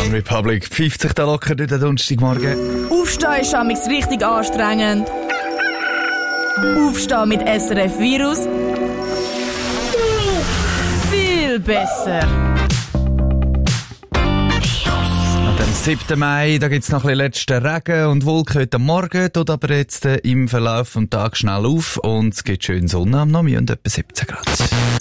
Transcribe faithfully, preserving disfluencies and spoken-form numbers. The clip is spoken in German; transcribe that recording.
One Republic pfeift sich da locker durch den Donnerstagmorgen. Aufstehen ist amigs richtig anstrengend. Aufstehen mit S R F Virus. Viel besser. Am siebten Mai, da gibt's noch ein bisschen letzten Regen und Wolken heute Morgen, tut aber jetzt äh, im Verlauf des Tages schnell auf und es gibt schön Sonne am Nachmittag und etwa siebzehn Grad.